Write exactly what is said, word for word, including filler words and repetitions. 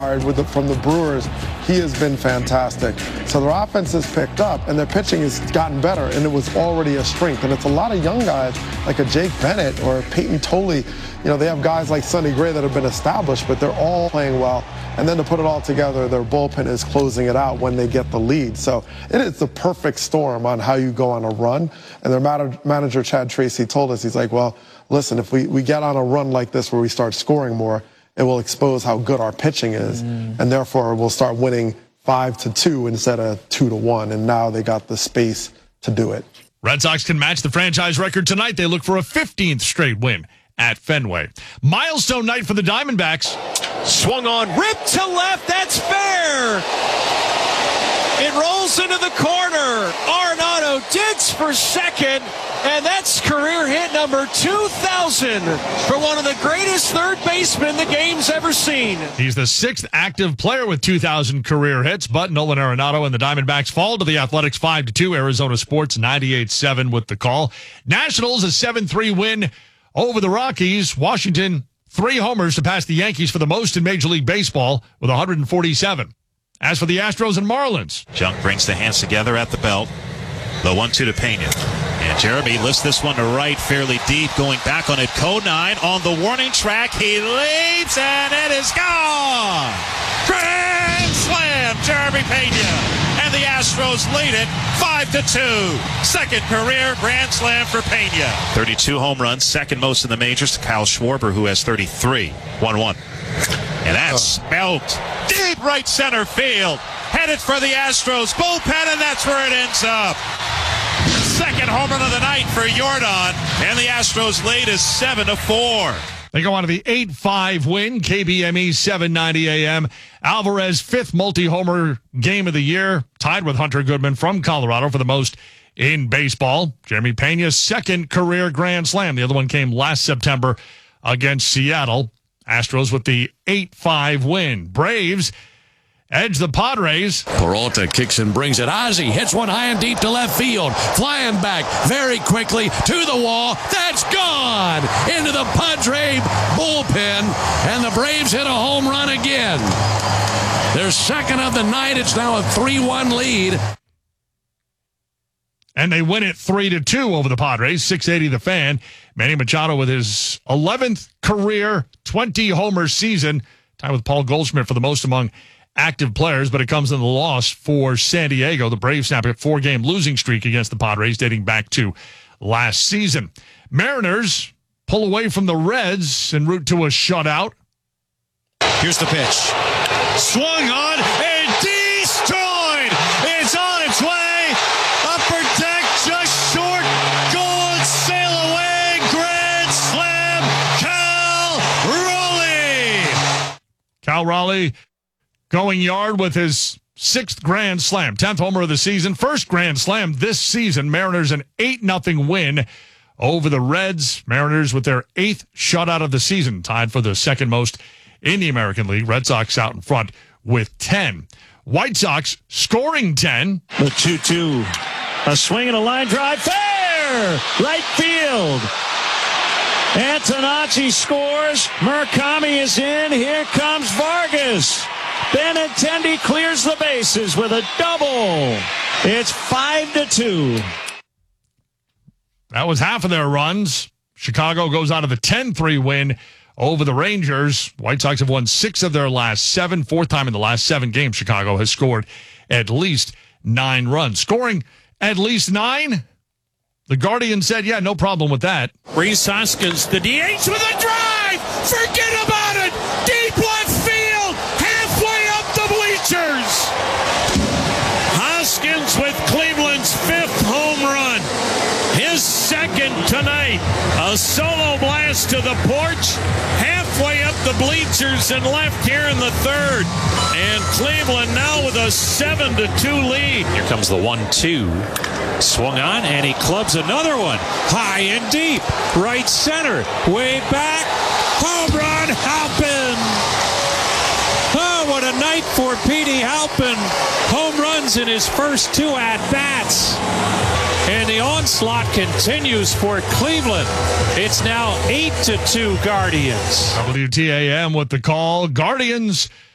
with the, from the Brewers, he has been fantastic. So their offense has picked up, and their pitching has gotten better, and it was already a strength. And it's a lot of young guys like a Jake Bennett or Peyton Tolley. You know, they have guys like Sonny Gray that have been established, but they're all playing well. And then to put it all together, their bullpen is closing it out when they get the lead. So it is the perfect storm on how you go on a run. And their manager, Chad Tracy, told us, he's like, well, listen, if we, we get on a run like this where we start scoring more, it will expose how good our pitching is. Mm. And therefore, we'll start winning five to two instead of two to one. And now they got the space to do it. Red Sox can match the franchise record tonight. They look for a fifteenth straight win at Fenway. Milestone night for the Diamondbacks. Swung on, ripped to left. That's fair. It rolls into the corner. Arenado digs for second, and that's career hit number two thousand for one of the greatest third basemen the game's ever seen. He's the sixth active player with two thousand career hits, but Nolan Arenado and the Diamondbacks fall to the Athletics five to two. Arizona Sports ninety-eight seven with the call. Nationals a seven three win over the Rockies. Washington, three homers to pass the Yankees for the most in Major League Baseball with one hundred forty-seven. As for the Astros and Marlins, Junk brings the hands together at the belt. The one two to Pena. And Jeremy lifts this one to right fairly deep, going back on it. Conine on the warning track. He leaps, and it is gone. Grand slam, Jeremy Pena. And the Astros lead it five to two. Second career grand slam for Pena. thirty-two home runs, second most in the majors to Kyle Schwarber, who has thirty-three. one one. And that's smelt deep right center field. Headed for the Astros bullpen, and that's where it ends up. Second home run of the night for Yordan, and the Astros lead is seven to four. They go on to the eight five win, K B M E seven ninety A M. Alvarez, fifth multi-homer game of the year, tied with Hunter Goodman from Colorado for the most in baseball. Jeremy Pena's second career grand slam. The other one came last September against Seattle. Astros with the eight five win. Braves edge the Padres. Peralta kicks and brings it. Ozzie hits one high and deep to left field. Flying back very quickly to the wall. That's gone into the Padre bullpen. And the Braves hit a home run again. Their second of the night. It's now a three one lead. And they win it three to two over the Padres. six eighty the Fan. Manny Machado with his eleventh career twenty-homer season. Tied with Paul Goldschmidt for the most among active players, but it comes in the loss for San Diego. The Braves snap a four-game losing streak against the Padres dating back to last season. Mariners pull away from the Reds en route to a shutout. Here's the pitch. Swung on and destroyed. It's on its way. Upper deck just short. Going sail away. Grand slam. Cal Raleigh. Cal Raleigh going yard with his sixth grand slam, tenth homer of the season, first grand slam this season. Mariners an eight nothing win over the Reds. Mariners with their eighth shutout of the season, tied for the second most in the American League. Red Sox out in front with ten. White Sox scoring ten. The two two. A swing and a line drive. Fair! Right field. Antonacci scores. Murakami is in. Here comes Vargas. Benintendi clears the bases with a double. It's five to two. That was half of their runs. Chicago goes out of a ten three win over the Rangers. White Sox have won six of their last seven. Fourth time in the last seven games, Chicago has scored at least nine runs. Scoring at least nine? The Guardian said, yeah, no problem with that. Rhys Hoskins, the D H with a drive. Forget about it. Deep left field. Halfway up the bleachers. Hoskins with Cleveland's fifth home run. His second tonight. A solo blast to the porch. Halfway up the bleachers and left here in the third. And Cleveland now with a seven to two lead. Here comes the one two. Swung on, and he clubs another one. High and deep. Right center. Way back. Home run, Halpin. Oh, what a night for Petey Halpin. Home runs in his first two at-bats. And the onslaught continues for Cleveland. It's now eight to two Guardians. W T A M with the call. Guardians